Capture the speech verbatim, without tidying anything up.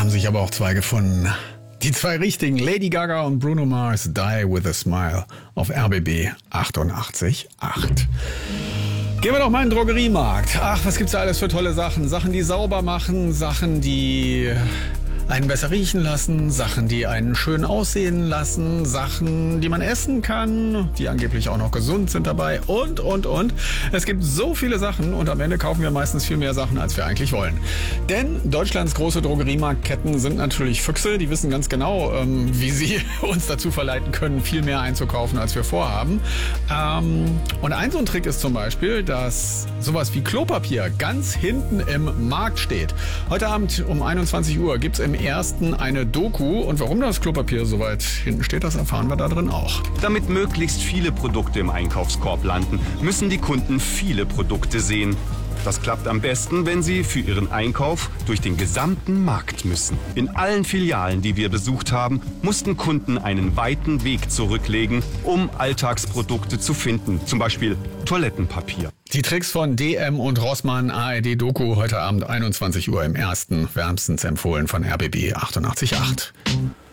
haben sich aber auch zwei gefunden. Die zwei richtigen, Lady Gaga und Bruno Mars, Die With A Smile auf R B B achtundachtzig Komma acht. Gehen wir doch mal in den Drogeriemarkt. Ach, was gibt's da alles für tolle Sachen? Sachen, die sauber machen, Sachen, die einen besser riechen lassen, Sachen, die einen schön aussehen lassen, Sachen, die man essen kann, die angeblich auch noch gesund sind dabei und, und, und. Es gibt so viele Sachen und am Ende kaufen wir meistens viel mehr Sachen, als wir eigentlich wollen. Denn Deutschlands große Drogeriemarktketten sind natürlich Füchse, die wissen ganz genau, ähm, wie sie uns dazu verleiten können, viel mehr einzukaufen, als wir vorhaben. Ähm, und ein so ein Trick ist zum Beispiel, dass sowas wie Klopapier ganz hinten im Markt steht. Heute Abend um einundzwanzig Uhr gibt es im ersten eine Doku und warum das Klopapier so weit hinten steht, das erfahren wir da drin auch. Damit möglichst viele Produkte im Einkaufskorb landen, müssen die Kunden viele Produkte sehen. Das klappt am besten, wenn sie für ihren Einkauf durch den gesamten Markt müssen. In allen Filialen, die wir besucht haben, mussten Kunden einen weiten Weg zurücklegen, um Alltagsprodukte zu finden, zum Beispiel Toilettenpapier. Die Tricks von D M und Rossmann, A R D-Doku, heute Abend einundzwanzig Uhr im ersten, wärmstens empfohlen von R B B achtundachtzig Komma acht.